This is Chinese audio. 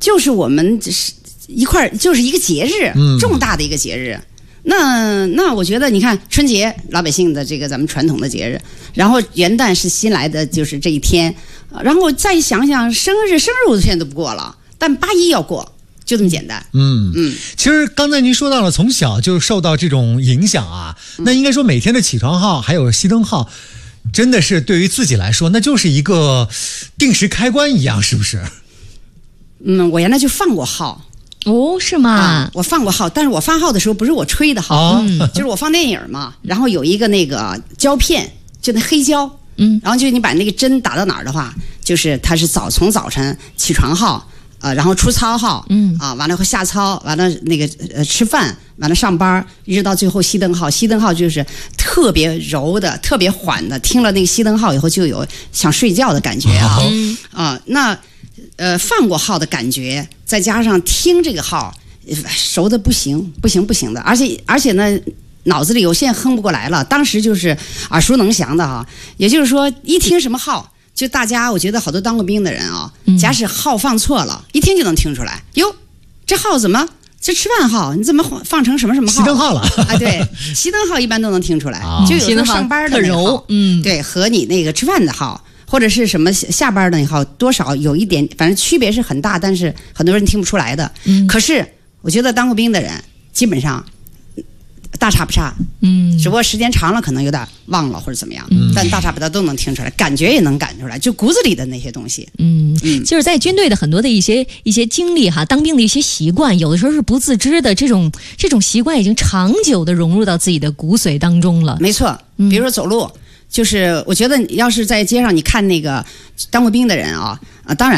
就是我们一块就是一个节日，重大的一个节日。那我觉得你看春节老百姓的这个咱们传统的节日，然后元旦是新来的就是这一天，然后再想想生日我现在都不过了，但8·1要过。就这么简单。 其实刚才您说到了从小就受到这种影响啊，那应该说每天的起床号还有熄灯号，真的是对于自己来说，那就是一个定时开关一样，是不是？ 我原来就放过号。 哦，是吗？ 我放过号，但是我发号的时候不是我吹的号，就是我放电影嘛，然后有一个那个胶片，就那黑胶，然后就你把那个针打到哪儿的话，就是它是从早晨起床号。然后出操号，完了后下操，完了那个吃饭，完了上班，一直到最后熄灯号。熄灯号就是特别柔的、特别缓的，听了那个熄灯号以后就有想睡觉的感觉啊。那放过号的感觉，再加上听这个号，熟的不行的，而且呢，脑子里我现在哼不过来了，当时就是耳熟能详的哈。也就是说，一听什么号。就大家，我觉得好多当过兵的人啊，假使号放错了，一听就能听出来。哟，这号怎么？这吃饭号你怎么放成什么号？ 熄灯号了啊？对，熄灯号一般都能听出来。就有时候上班的那个号，对，和你那个吃饭的号，或者是什么下班的那号，多少有一点，反正区别是很大，但是很多人听不出来的。可是我觉得当过兵的人，基本上。大差不差，只不过时间长了可能有点忘了或者怎么样，但大差不差都能听出来，感觉也能感出来，就骨子里的那些东西。 就是在军队的很多的一些经历哈，当兵的一些习惯，有的时候是不自知的，这种习惯已经长久的融入到自己的骨髓当中了。 没错，比如说走路，就是我觉得要是在街上你看那个当过兵的人啊，当然。